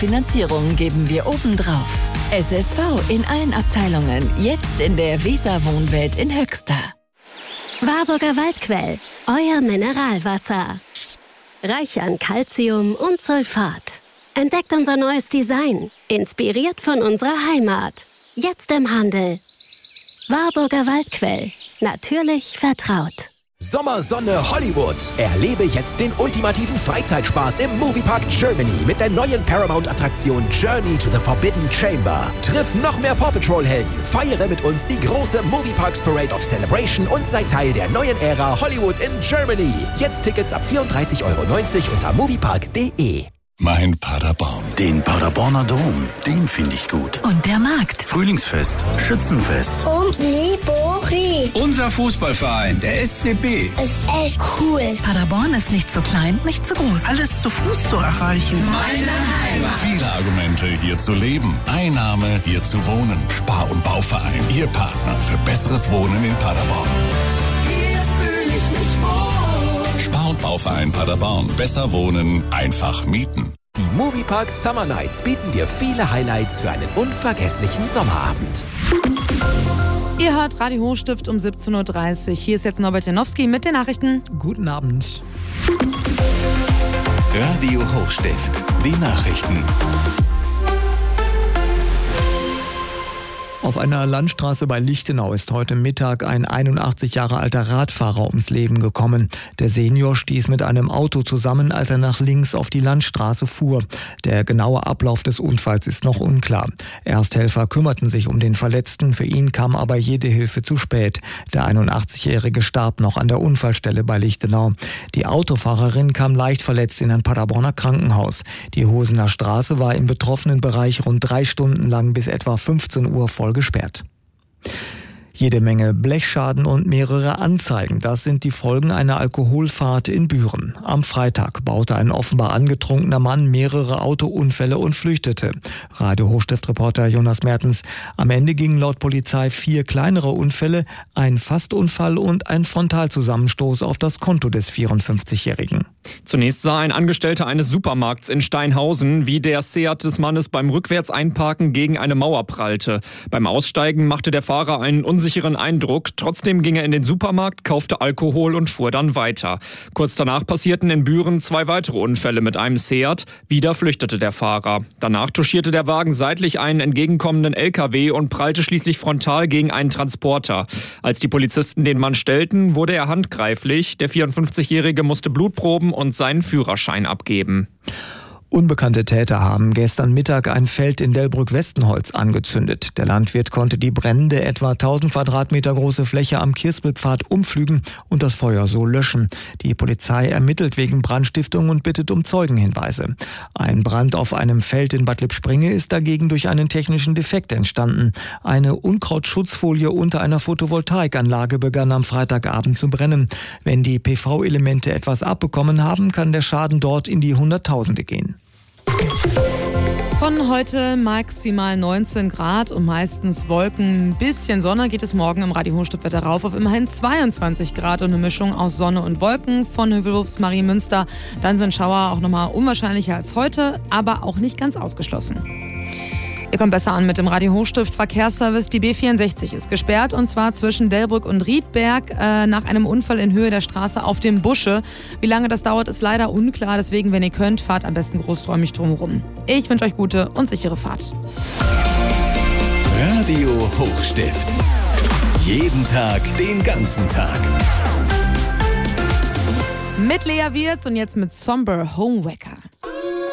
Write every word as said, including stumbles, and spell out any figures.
Finanzierung geben wir obendrauf. S S V in allen Abteilungen, jetzt in der Weser Wohnwelt in Höxter. Warburger Waldquell, euer Mineralwasser. Reich an Calcium und Sulfat. Entdeckt unser neues Design, inspiriert von unserer Heimat. Jetzt im Handel. Warburger Waldquell, natürlich vertraut. Sommersonne Hollywood. Erlebe jetzt den ultimativen Freizeitspaß im Moviepark Germany mit der neuen Paramount-Attraktion Journey to the Forbidden Chamber. Triff noch mehr Paw Patrol-Helden, feiere mit uns die große Movieparks Parade of Celebration und sei Teil der neuen Ära Hollywood in Germany. Jetzt Tickets ab vierunddreißig Euro neunzig unter moviepark punkt de. Mein Paderborn. Den Paderborner Dom, den finde ich gut. Und der Markt. Frühlingsfest, Schützenfest. Und Libori. Unser Fußballverein, der S C B. Ist echt cool. Paderborn ist nicht zu klein, nicht zu groß. Alles zu Fuß zu erreichen. Meine Heimat. Viele Argumente, hier zu leben. Ein Name, hier zu wohnen. Spar- und Bauverein. Ihr Partner für besseres Wohnen in Paderborn. Hier fühle ich mich wohl. Spar- und Bauverein Paderborn. Besser wohnen, einfach mieten. Die Moviepark Summer Nights bieten dir viele Highlights für einen unvergesslichen Sommerabend. Ihr hört Radio Hochstift um siebzehn Uhr dreißig. Hier ist jetzt Norbert Janowski mit den Nachrichten. Guten Abend. Radio Hochstift. Die Nachrichten. Auf einer Landstraße bei Lichtenau ist heute Mittag ein einundachtzig Jahre alter Radfahrer ums Leben gekommen. Der Senior stieß mit einem Auto zusammen, als er nach links auf die Landstraße fuhr. Der genaue Ablauf des Unfalls ist noch unklar. Ersthelfer kümmerten sich um den Verletzten, für ihn kam aber jede Hilfe zu spät. Der einundachtzigjährige starb noch an der Unfallstelle bei Lichtenau. Die Autofahrerin kam leicht verletzt in ein Paderborner Krankenhaus. Die Hosener Straße war im betroffenen Bereich rund drei Stunden lang bis etwa fünfzehn Uhr voll gesperrt. Jede Menge Blechschaden und mehrere Anzeigen. Das sind die Folgen einer Alkoholfahrt in Büren. Am Freitag baute ein offenbar angetrunkener Mann mehrere Autounfälle und flüchtete. Radio Hochstift-Reporter Jonas Mertens. Am Ende gingen laut Polizei vier kleinere Unfälle, ein Fastunfall und ein Frontalzusammenstoß auf das Konto des vierundfünfzigjährigen. Zunächst sah ein Angestellter eines Supermarkts in Steinhausen, wie der Seat des Mannes beim Rückwärtseinparken gegen eine Mauer prallte. Beim Aussteigen machte der Fahrer einen unsicheren Eindruck. Trotzdem ging er in den Supermarkt, kaufte Alkohol und fuhr dann weiter. Kurz danach passierten in Büren zwei weitere Unfälle mit einem Seat. Wieder flüchtete der Fahrer. Danach touchierte der Wagen seitlich einen entgegenkommenden L K W und prallte schließlich frontal gegen einen Transporter. Als die Polizisten den Mann stellten, wurde er handgreiflich. Der vierundfünfzigjährige musste Blutproben und seinen Führerschein abgeben. Unbekannte Täter haben gestern Mittag ein Feld in Delbrück-Westenholz angezündet. Der Landwirt konnte die brennende, etwa tausend Quadratmeter große Fläche am Kirspelpfad umpflügen und das Feuer so löschen. Die Polizei ermittelt wegen Brandstiftung und bittet um Zeugenhinweise. Ein Brand auf einem Feld in Bad Lippspringe ist dagegen durch einen technischen Defekt entstanden. Eine Unkrautschutzfolie unter einer Photovoltaikanlage begann am Freitagabend zu brennen. Wenn die P V-Elemente etwas abbekommen haben, kann der Schaden dort in die Hunderttausende gehen. Von heute maximal neunzehn Grad und meistens Wolken, ein bisschen Sonne, geht es morgen im Radio Hochstift-Wetter rauf auf immerhin zweiundzwanzig Grad und eine Mischung aus Sonne und Wolken von Hövelhof bis Marienmünster. Dann sind Schauer auch nochmal unwahrscheinlicher als heute, aber auch nicht ganz ausgeschlossen. Ihr kommt besser an mit dem Radio Hochstift Verkehrsservice. Die B vierundsechzig ist gesperrt und zwar zwischen Delbrück und Riedberg äh, nach einem Unfall in Höhe der Straße auf dem Busche. Wie lange das dauert, ist leider unklar. Deswegen, wenn ihr könnt, fahrt am besten großräumig drumherum. Ich wünsche euch gute und sichere Fahrt. Radio Hochstift. Jeden Tag, den ganzen Tag. Mit Lea Wirtz und jetzt mit Somber Homewaker.